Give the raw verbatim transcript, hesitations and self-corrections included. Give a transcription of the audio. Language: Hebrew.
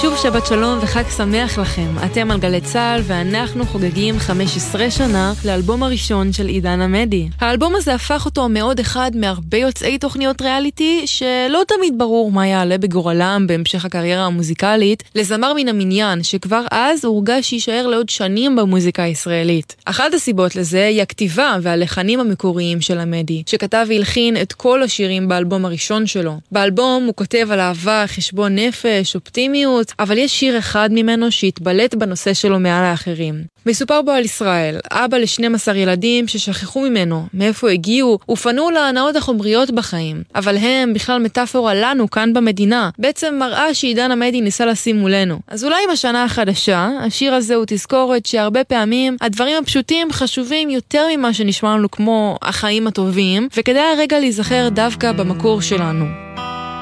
שוב שבת שלום וחג שמח לכם. אתם על גלי צהל ואנחנו חוגגים חמש עשרה שנה לאלבום הראשון של עידן עמדי. האלבום הזה הפך אותו מאוד אחד מהרבה יוצאי תוכניות ריאליטי שלא תמיד ברור מה יעלה בגורלם בהמשך הקריירה המוזיקלית, לזמר מן המניין שכבר אז הורגש שישאר לעוד שנים במוזיקה הישראלית. אחת הסיבות לזה היא הכתיבה והלחנים המקוריים של עמדי, שכתב והלחין את כל השירים באלבום הראשון שלו. באלבום הוא כותב על אהבה, חשבון נפש, אופטימיות, אבל יש שיר אחד ממנו שהתבלט בנושא שלו מעל האחרים. מסופר בו על ישראל, אבא ל-שנים עשר ילדים ששכחו ממנו, מאיפה הגיעו, ופנו להנאות החומריות בחיים. אבל הם בכלל מטאפורה לנו כאן במדינה, בעצם מראה שעידן עמדי ניסה לשים מולנו. אז אולי עם השנה החדשה, השיר הזה הוא תזכורת שהרבה פעמים הדברים הפשוטים חשובים יותר ממה שנשמע לנו כמו החיים הטובים, וכדאי הרגע להיזכר דווקא במקור שלנו.